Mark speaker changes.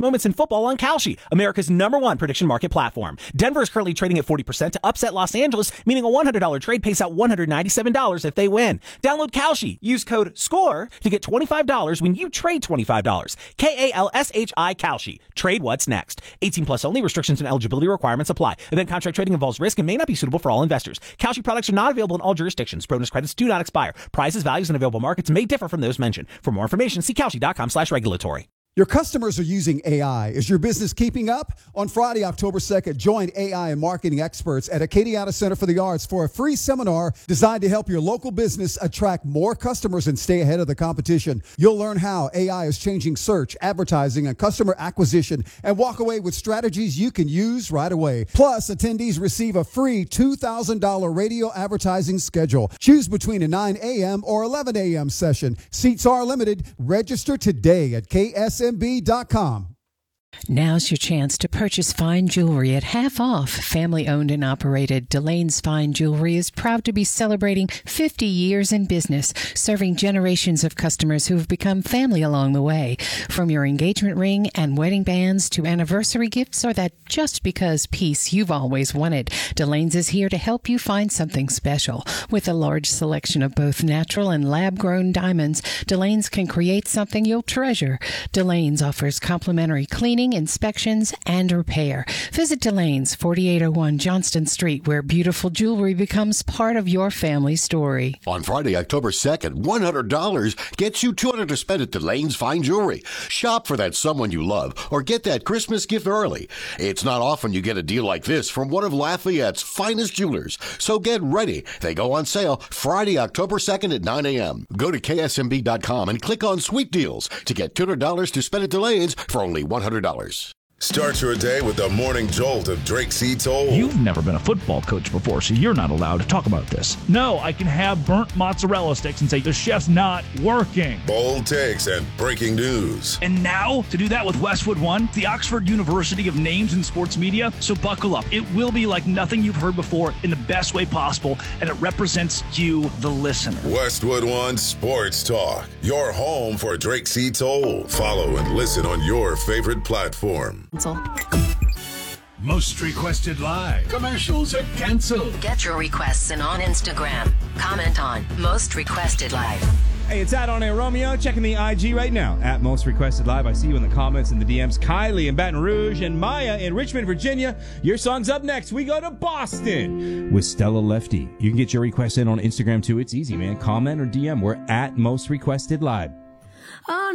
Speaker 1: moments in football on Kalshi, America's #1 prediction market platform. Denver is currently trading at 40% to upset Los Angeles, meaning a $100 trade pays out $197 if they win. Download Kalshi. Use code SCORE to get $25 when you trade $25. KALSHI Kalshi. Trade what's next. 18 plus only. Restrictions and eligibility requirements apply. Event contract trading involves risk and may not be suitable for all investors. Kalshi products are not available in all jurisdictions. Bonus credits do not expire. Prices, values, and available markets may differ from those mentioned. For more information, see Kalshi.com/regulatory.
Speaker 2: Your customers are using AI. Is your business keeping up? On Friday, October 2nd, join AI and marketing experts at Acadiana Center for the Arts for a free seminar designed to help your local business attract more customers and stay ahead of the competition. You'll learn how AI is changing search, advertising, and customer acquisition, and walk away with strategies you can use right away. Plus, attendees receive a free $2,000 radio advertising schedule. Choose between a 9 a.m. or 11 a.m. session. Seats are limited. Register today at KSMB.com.
Speaker 3: Now's your chance to purchase fine jewelry at half off. Family owned and operated, Delane's Fine Jewelry is proud to be celebrating 50 years in business, serving generations of customers who have become family along the way. From your engagement ring and wedding bands to anniversary gifts or that just because piece you've always wanted, Delane's is here to help you find something special. With a large selection of both natural and lab-grown diamonds, Delane's can create something you'll treasure. Delane's offers complimentary cleaning, inspections, and repair. Visit Delane's, 4801 Johnston Street, where beautiful jewelry becomes part of your family story.
Speaker 4: On Friday, October 2nd, $100 gets you $200 to spend at Delane's Fine Jewelry. Shop for that someone you love or get that Christmas gift early. It's not often you get a deal like this from one of Lafayette's finest jewelers. So get ready. They go on sale Friday, October 2nd at 9 a.m. Go to KSMB.com and click on Sweet Deals to get $200 to spend at Delane's for only $100.
Speaker 5: Start your day with the morning jolt of Drake C. Toll.
Speaker 6: You've never been a football coach before, so you're not allowed to talk about this. No, I can have burnt mozzarella sticks and say the chef's not working.
Speaker 5: Bold takes and breaking news.
Speaker 6: And now, to do that with Westwood One, the Oxford University of names in sports media. So buckle up. It will be like nothing you've heard before in the best way possible, and it represents you, the listener.
Speaker 5: Westwood One Sports Talk. Your home for Drake C. Toll. Follow and listen on your favorite platform.
Speaker 7: Most requested live. Commercials are canceled.
Speaker 8: Get your requests in on Instagram. Comment on Most Requested Live.
Speaker 9: Hey, it's Adon and Romeo checking the IG right now at Most Requested Live. I see you in the comments and the DMs. Kylie in Baton Rouge and Maya in Richmond, Virginia. Your song's up next. We go to Boston with Stella Lefty. You can get your requests in on Instagram too. It's easy, man. Comment or DM. We're at Most Requested Live.